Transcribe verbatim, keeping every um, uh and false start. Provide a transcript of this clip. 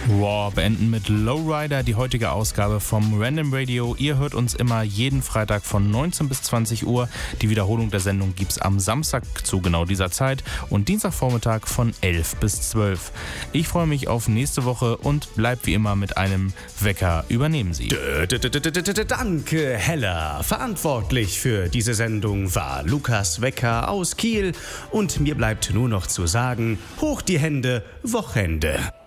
Raw beenden mit Lowrider die heutige Ausgabe vom Random Radio. Ihr hört uns immer jeden Freitag von neunzehn bis zwanzig Uhr. Die Wiederholung der Sendung gibt's am Samstag zu genau dieser Zeit und Dienstagvormittag von elf bis zwölf. Ich freue mich auf nächste Woche und bleibt wie immer mit einem Wecker übernehmen Sie. Danke, Hella. Verantwortlich für diese Sendung war Lukas Wecker aus Kiel und mir bleibt nur noch zu sagen, hoch die Hände, Wochenende.